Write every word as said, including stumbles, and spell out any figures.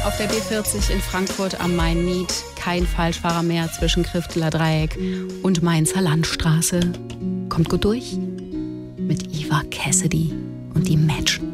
auf der B vierzig in Frankfurt am Main-Miet. Kein Falschfahrer mehr zwischen Krifteler Dreieck und Mainzer Landstraße. Kommt gut durch mit Eva Cassidy und die Match.